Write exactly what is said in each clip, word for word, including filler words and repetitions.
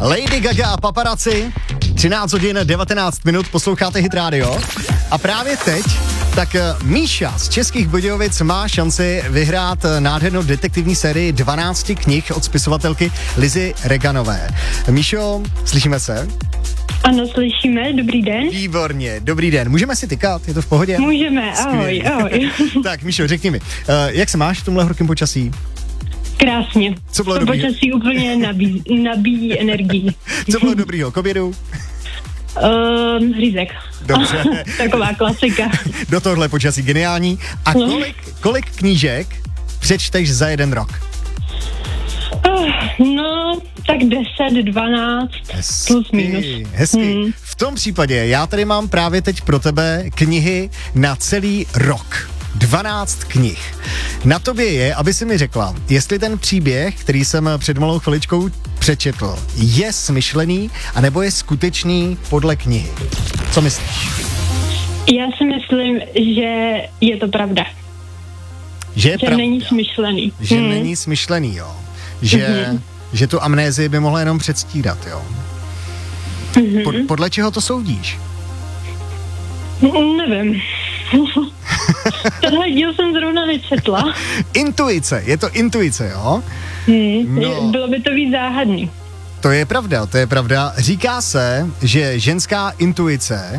Lady Gaga a Paparazzi, třináct hodin devatenáct minut, posloucháte Hit Radio. A právě teď, tak Míša z Českých Budějovic má šanci vyhrát nádhernou detektivní sérii dvanáct knih od spisovatelky Lizy Reganové. Míšo, slyšíme se? Ano, slyšíme, dobrý den. Výborně, dobrý den. Můžeme si tykat, je to v pohodě? Můžeme, ahoj, ahoj. Tak Míšo, řekni mi, jak se máš v tomhle horkém počasí? Krásně. Co bylo to dobrý? počasí úplně nabíjí, nabíjí energii. Co bylo dobrýho k obědu? Um, řízek. Dobře. Taková klasika. Do tohle počasí geniální. A No. kolik, kolik knížek přečteš za jeden rok? Uh, no, tak deset, dvanáct, Hezky, plus minus. hezky. Hmm. V tom případě já tady mám právě teď pro tebe knihy na celý rok. dvanáct knih. Na tobě je, aby si mi řekla, jestli ten příběh, který jsem před malou chviličkou přečetl, je smyšlený, anebo je skutečný podle knihy. Co myslíš? Já si myslím, že je to pravda. Že je Že pravda. není smyšlený. Že Hmm. není smyšlený, jo. Že, Mhm. že tu amnézii by mohla jenom předstírat, jo. Mhm. Pod, podle čeho to soudíš? Mm, Nevím. Tenhle díl jsem zrovna nečetla. Intuice, je to intuice, jo? Hmm. No. Bylo by to víc záhadný. To je pravda, to je pravda. Říká se, že ženská intuice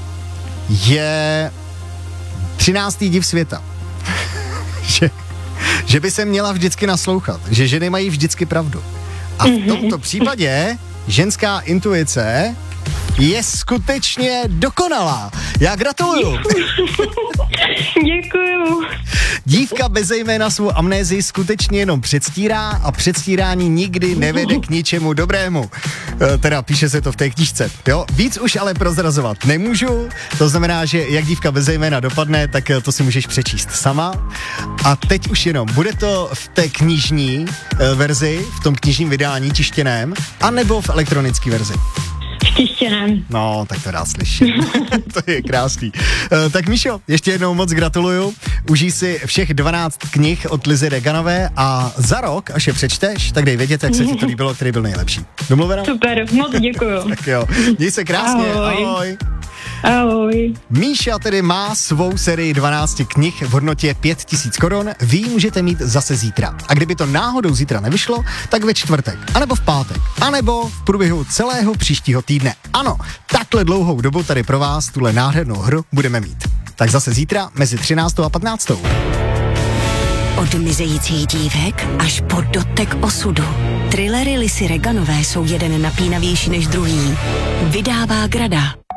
je třináctý div světa. že, že by se měla vždycky naslouchat, že ženy mají vždycky pravdu. A v tomto případě ženská intuice je skutečně dokonalá. Já gratuluju. Děkuju. Dívka bez jména svou amnézii skutečně jenom předstírá a předstírání nikdy nevede k ničemu dobrému. E, teda píše se to v té knížce. Jo? Víc už ale prozrazovat nemůžu, to znamená, že jak dívka bez jména dopadne, tak to si můžeš přečíst sama. A teď už jenom, bude to v té knižní e, verzi, v tom knižním vydání tištěném, anebo v elektronické verzi. V tištěném. No, tak to rád slyším. To je krásný. Uh, tak Míšo, ještě jednou moc gratuluju. Užij si všech dvanáct knih od Lizy Reganové a za rok, až je přečteš, tak dej vědět, jak se ti to líbilo, který byl nejlepší. Domluveno? Super, moc děkuju. Tak jo, měj se krásně, ahoj. Ahoj. Ahoj. Míša tedy má svou sérii dvanáct knih v hodnotě pět tisíc korun. Vy ji můžete mít zase zítra. A kdyby to náhodou zítra nevyšlo, tak ve čtvrtek, anebo v pátek, anebo v průběhu celého příštího týdne. Ano, takhle dlouhou dobu tady pro vás tuhle nádhernou hru budeme mít. Tak zase zítra mezi třináctou a patnáctou. Od mizejících dívek až po dotek osudu. Thrillery Lizy Reganové jsou jeden napínavější než druhý. Vydává Grada.